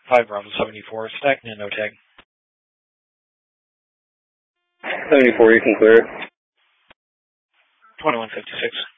5 Bravo 74, stack and no tag. 74, you can clear it. 2156.